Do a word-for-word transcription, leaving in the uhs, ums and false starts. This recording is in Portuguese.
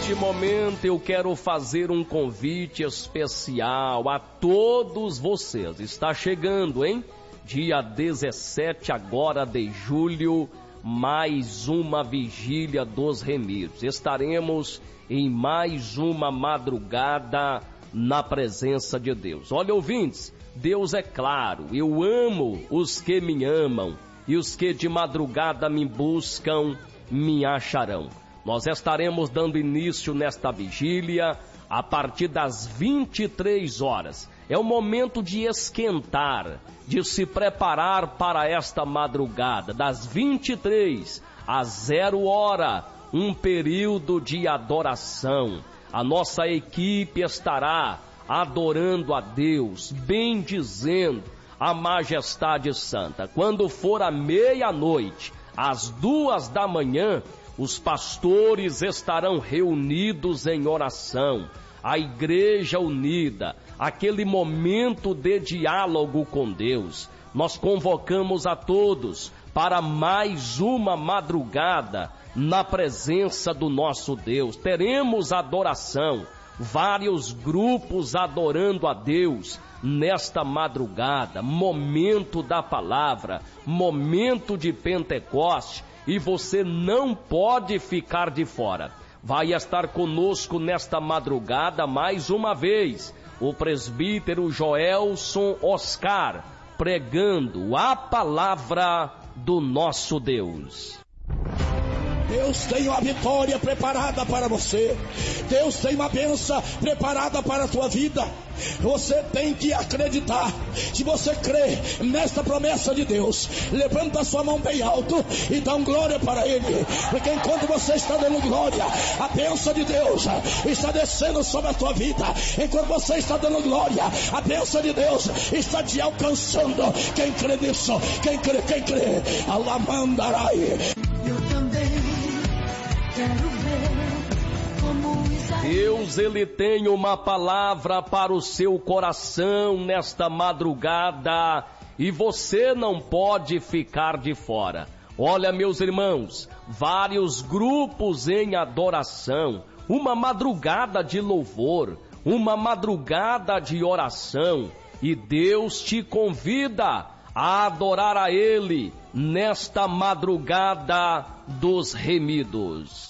Neste momento eu quero fazer um convite especial a todos vocês. Está chegando, hein? Dia dezessete agora de julho, mais uma vigília dos remidos. Estaremos em mais uma madrugada na presença de Deus. Olha, ouvintes, Deus é claro, eu amo os que me amam e os que de madrugada me buscam me acharão. Nós estaremos dando início nesta vigília a partir das vinte e três horas. É o momento de esquentar, de se preparar para esta madrugada, das vinte e três às zero hora, um período de adoração. A nossa equipe estará adorando a Deus, bendizendo a majestade santa. Quando for a meia-noite, às duas da manhã, os pastores estarão reunidos em oração, a igreja unida, aquele momento de diálogo com Deus. Nós convocamos a todos para mais uma madrugada na presença do nosso Deus. Teremos adoração, vários grupos adorando a Deus nesta madrugada, momento da palavra, momento de Pentecoste, e você não pode ficar de fora. Vai estar conosco nesta madrugada mais uma vez o presbítero Joelson Oscar, pregando a palavra do nosso Deus. Deus tem uma vitória preparada para você. Deus tem uma bênção preparada para a tua vida. Você tem que acreditar. Se você crê nesta promessa de Deus, levanta a sua mão bem alto e dá um glória para Ele. Porque enquanto você está dando glória, a bênção de Deus está descendo sobre a tua vida. Enquanto você está dando glória, a bênção de Deus está te alcançando. Quem crê nisso? Quem crê? Quem crê? Alamandarai. Eu também quero ver como Isaías. Deus, Ele tem uma palavra para o seu coração nesta madrugada e você não pode ficar de fora. Olha, meus irmãos, vários grupos em adoração, uma madrugada de louvor, uma madrugada de oração, e Deus te convida a adorar a Ele nesta madrugada dos remidos.